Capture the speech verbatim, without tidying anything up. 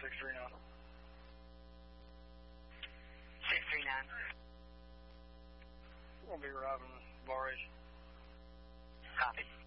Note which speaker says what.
Speaker 1: six three nine.
Speaker 2: six three nine.
Speaker 1: We'll be arriving Bar Edge.
Speaker 2: Copy.